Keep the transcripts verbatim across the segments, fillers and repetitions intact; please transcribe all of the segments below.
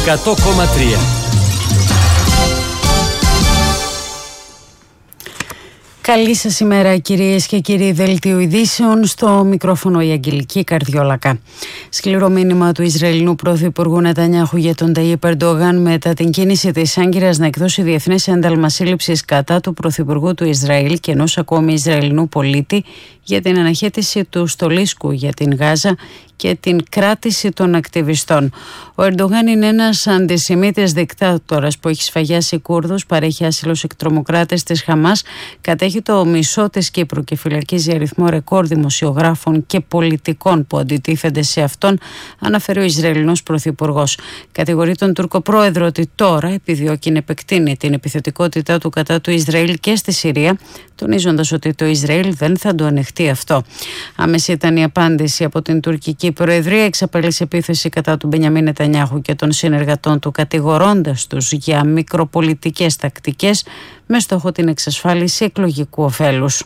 εκατό κόμμα τρία. Καλή σας ημέρα κυρίες και κύριοι. Δελτίο ειδήσεων, στο μικρόφωνο η Αγγελική Καρδιόλακα. Σκληρό μήνυμα του Ισραηλινού Πρωθυπουργού Νετανιάχου για τον Ταγιίπ Ερντογάν μετά την κίνηση της Άγκυρας να εκδώσει διεθνές ένταλμα σύλληψης κατά του Πρωθυπουργού του Ισραήλ και ενός ακόμη Ισραηλινού πολίτη για την αναχέτηση του στολίσκου για την Γάζα και την κράτηση των ακτιβιστών. Ο Ερντογάν είναι ένας αντισημίτης δικτάτορας που έχει σφαγιάσει Κούρδους, παρέχει άσυλο σε τρομοκράτες της Χαμάς, κατέχει το μισό της Κύπρου και φυλακίζει αριθμό ρεκόρ δημοσιογράφων και πολιτικών που αντιτίθενται σε αυτόν, αναφέρει ο Ισραηλινός Πρωθυπουργός. Κατηγορεί τον Τούρκο πρόεδρο ότι τώρα επιδιώκει να επεκτείνει την επιθετικότητά του κατά του Ισραήλ και στη Συρία, τονίζοντας ότι το Ισραήλ δεν θα το ανεχτεί αυτό. Άμεση ήταν η απάντηση από την τουρκική Η Προεδρία εξαπέλυσε επίθεση κατά του Μπενιαμίν Νετανιάχου και των συνεργατών του, κατηγορώντας τους για μικροπολιτικές τακτικές με στόχο την εξασφάλιση εκλογικού ωφέλους.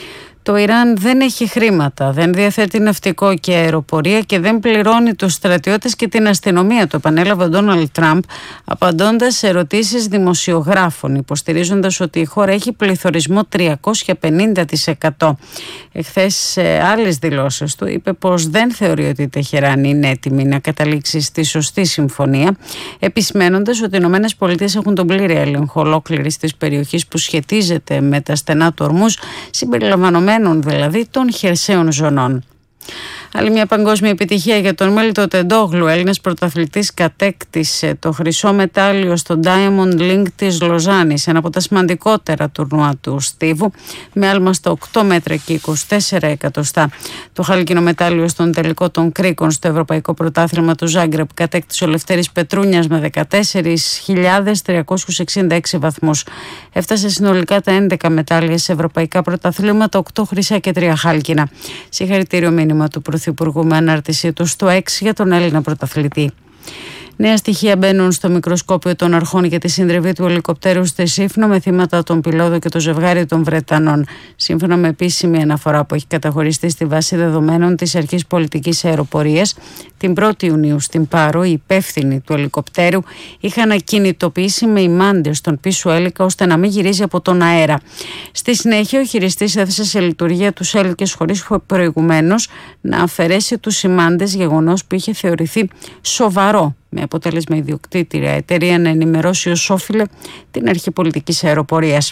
Το Ιράν δεν έχει χρήματα, δεν διαθέτει ναυτικό και αεροπορία και δεν πληρώνει τους στρατιώτες και την αστυνομία, το επανέλαβε ο Ντόναλντ Τραμπ, απαντώντας σε ερωτήσεις δημοσιογράφων, υποστηρίζοντας ότι η χώρα έχει πληθωρισμό τριακόσια πενήντα τοις εκατό. Εχθές, σε άλλες δηλώσεις του, είπε πως δεν θεωρεί ότι η Τεχεράνη είναι έτοιμη να καταλήξει στη σωστή συμφωνία, επισημένοντας ότι οι Ηνωμένες Πολιτείες έχουν τον πλήρη έλεγχο ολόκληρης της περιοχής που σχετίζεται με τα στενά του Ορμούζ, συμπεριλαμβανομένων δηλαδή των χερσαίων ζωνών. Άλλη μια παγκόσμια επιτυχία για τον Μέλιτο Τεντόγλου. Ο Έλληνας πρωταθλητής κατέκτησε το χρυσό μετάλλιο στο Diamond League της Λοζάνης, ένα από τα σημαντικότερα τουρνουά του στίβου, με άλμα στα οκτώ μέτρα και είκοσι τέσσερα εκατοστά. Το χάλκινο μετάλλιο στον τελικό των κρίκων στο Ευρωπαϊκό Πρωτάθλημα του Ζάγκρεπ κατέκτησε ο Λευτέρης Πετρούνιας με δεκατέσσερις χιλιάδες τριακόσιους εξήντα έξι βαθμούς. Έφτασε συνολικά τα έντεκα μετάλλια σε ευρωπαϊκά πρωταθλήματα, οκτώ χρυσά και τρία χάλκινα. Συγχαρητήριο μήνυμα του Πρωθυπουργού με ανάρτησή του στο X για τον Έλληνα πρωταθλητή. Νέα στοιχεία μπαίνουν στο μικροσκόπιο των αρχών για τη συντριβή του ελικοπτέρου στη Σύφνο με θύματα τον πιλότο και το ζευγάρι των Βρετανών. Σύμφωνα με επίσημη αναφορά που έχει καταχωριστεί στη βάση δεδομένων της Αρχής Πολιτικής Αεροπορίας, την πρώτη Ιουνίου στην Πάρο, οι υπεύθυνοι του ελικοπτέρου είχαν ακινητοποιήσει με ημάντες τον πίσω έλικα ώστε να μην γυρίζει από τον αέρα. Στη συνέχεια, ο χειριστής έθεσε σε λειτουργία τους έλικες χωρίς προηγουμένως να αφαιρέσει τους ημάντες, γεγονός που είχε θεωρηθεί σοβαρό, με αποτέλεσμα η ιδιοκτήτρια εταιρεία να ενημερώσει ως όφιλε την Αρχή Πολιτικής Αεροπορίας.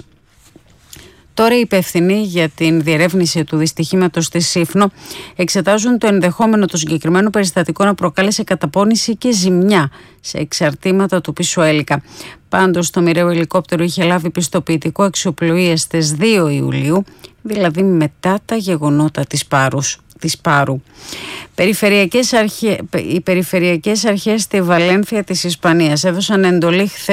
Τώρα οι υπεύθυνοι για την διερεύνηση του δυστυχήματος στη Σύφνο εξετάζουν το ενδεχόμενο του συγκεκριμένου περιστατικού να προκάλεσε καταπώνηση και ζημιά σε εξαρτήματα του πίσω έλικα. Πάντως, το μοιραίο ελικόπτερο είχε λάβει πιστοποιητικό αξιοπλοείας στις δύο Ιουλίου, δηλαδή μετά τα γεγονότα της Πάρους. Της Πάρου. Περιφερειακές αρχε... Οι περιφερειακές αρχές στη Βαλένθια της Ισπανίας έδωσαν εντολή χθες